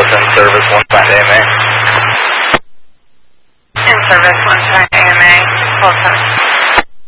Dallas in service, 1 point AMA. In service, 1 point AMA, full 7.